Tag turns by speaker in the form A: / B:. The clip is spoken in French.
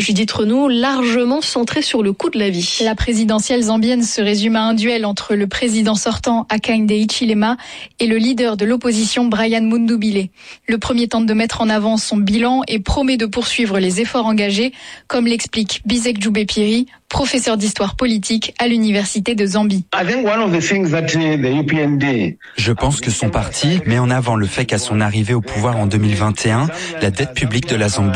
A: Judith Renaud, largement centrée sur le coût de la vie.
B: La présidentielle zambienne se résume à un duel entre le président sortant Hakainde Hichilema et le leader de l'opposition Brian Mundubile. Le premier tente de mettre en avant son bilan et promet de poursuivre les efforts engagés, comme l'explique Bisek Djoubé-Piri, professeur d'histoire politique à l'université de Zambie.
C: Je pense que son parti met en avant le fait qu'à son arrivée au pouvoir en 2021, la dette publique de la Zambie